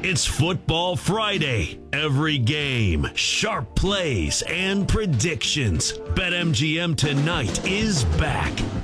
It's Football Friday. Every game, sharp plays, and predictions. BetMGM tonight is back.